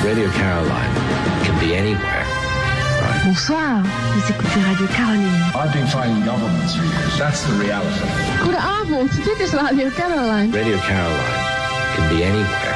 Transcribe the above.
Radio Caroline can be anywhere. Right? Bonsoir, vous écoutez Radio Caroline. I've been fighting governments for years. That's the reality. Goedenavond, dit is Radio Caroline. Radio Caroline can be anywhere.